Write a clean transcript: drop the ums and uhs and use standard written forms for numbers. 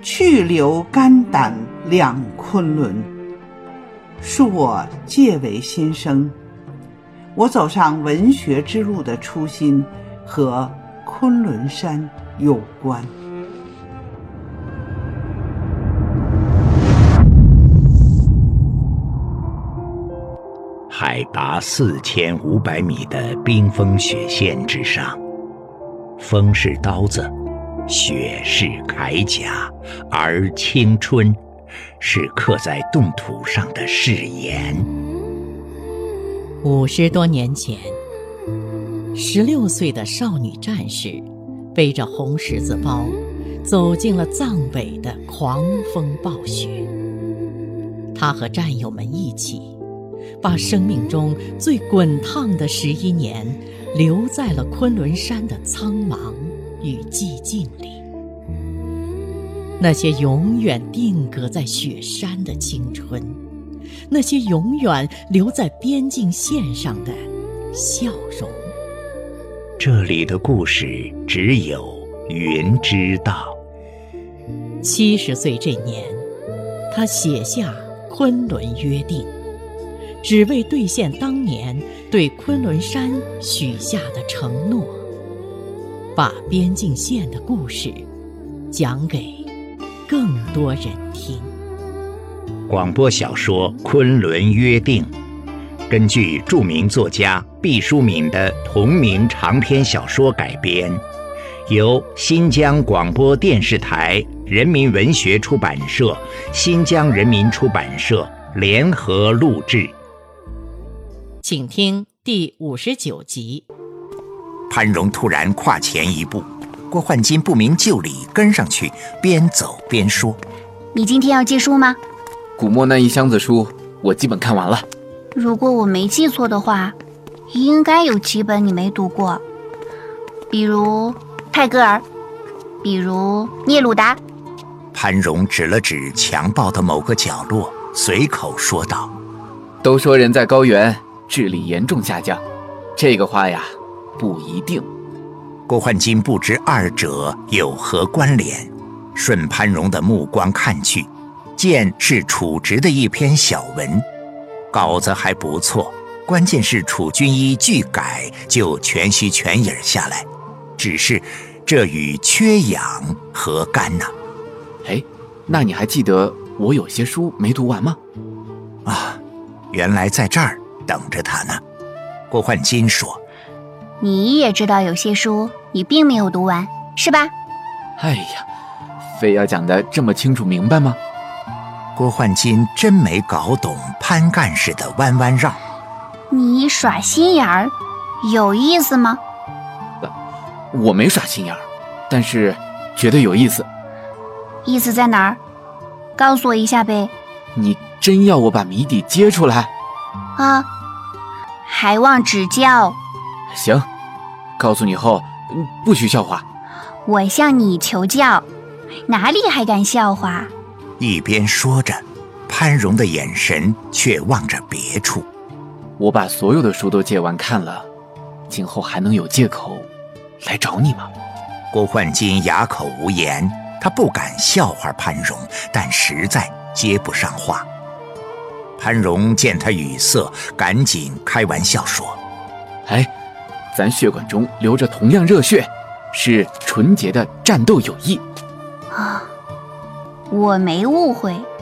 去留肝胆两昆仑。恕我介为新生，我走上文学之路的初心和昆仑山有关。 海拔4500米的冰封雪线之上，风是刀子，雪是铠甲，而青春是刻在冻土上的誓言。 50多年前，16岁的少女战士背着红十字包，走进了藏北的狂风暴雪。她和战友们一起，把生命中最滚烫的11年留在了昆仑山的苍茫与寂静里。那些永远定格在雪山的青春，那些永远留在边境线上的笑容。 这里的故事只有云知道。 70岁这年，他写下《昆仑约定》，只为兑现当年对昆仑山许下的承诺，把边境线的故事讲给更多人听。 广播小说《昆仑约定》根据著名作家毕淑敏的同名长篇小说改编，由新疆广播电视台、人民文学出版社、新疆人民出版社联合录制。 请听第59集。 潘荣突然跨前一步，郭焕金不明就里跟上去，边走边说：“ 你今天要借书吗？ 古墨那一箱子书我基本看完了。 如果我没记错的话，应该有几本你没读过，比如泰戈尔，比如聂鲁达。” 潘荣指了指墙报的某个角落，随口说道：“ 都说人在高原智力严重下降，这个话呀不一定。” 郭焕金不知二者有何关联，顺潘荣的目光看去，见是楚直的一篇小文，稿子还不错，关键是楚军医拒改，就全虚全影下来，只是这与缺氧何干呢？ 哎，那你还记得我有些书没读完吗？ 啊，原来在这儿等着他呢。郭焕金说：“ 你也知道有些书你并没有读完，是吧？” 哎呀，非要讲得这么清楚明白吗？ 郭焕金真没搞懂潘干事的弯弯绕。 你耍心眼儿，有意思吗？ 我没耍心眼儿，但是觉得有意思。 意思在哪儿？告诉我一下呗。 你真要我把谜底揭出来？ 啊，还望指教。 行，告诉你后不许笑话。 我向你求教，哪里还敢笑话？ 一边说着，潘荣的眼神却望着别处。 我把所有的书都借完看了，今后还能有借口来找你吗？ 郭焕金哑口无言，他不敢笑话潘荣，但实在接不上话。潘荣见他语塞，赶紧开玩笑说：“ 哎，咱血管中流着同样热血，是纯洁的战斗友谊。” 啊，我没误会，